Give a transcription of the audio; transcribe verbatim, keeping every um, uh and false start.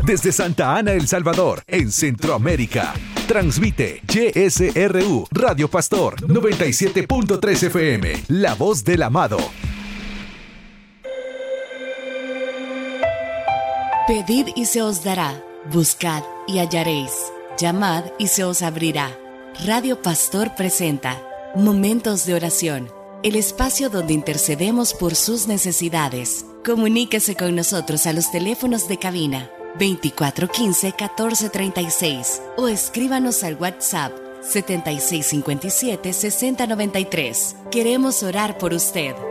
desde Santa Ana, El Salvador, en Centroamérica. Transmite Y S R U Radio Pastor noventa y siete punto tres F M, la voz del amado. Pedid y se os dará, buscad y hallaréis, llamad y se os abrirá. Radio Pastor presenta Momentos de Oración, el espacio donde intercedemos por sus necesidades. Comuníquese con nosotros a los teléfonos de cabina veinticuatro quince catorce treinta y seis o escríbanos al WhatsApp setenta y seis cincuenta y siete sesenta noventa y tres. Queremos orar por usted.